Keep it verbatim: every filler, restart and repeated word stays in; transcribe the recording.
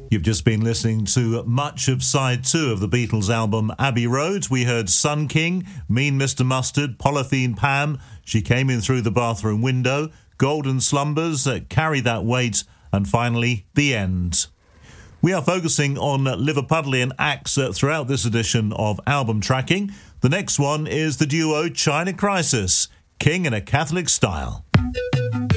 You've just been listening to much of side two of the Beatles album Abbey Road. We heard Sun King, Mean Mister Mustard, Polythene Pam, She Came In Through the Bathroom Window, Golden Slumbers, uh, Carry That Weight, and finally, The End. We are focusing on Liverpudlian acts uh, throughout this edition of Album Tracking. The next one is the duo China Crisis, King in a Catholic Style.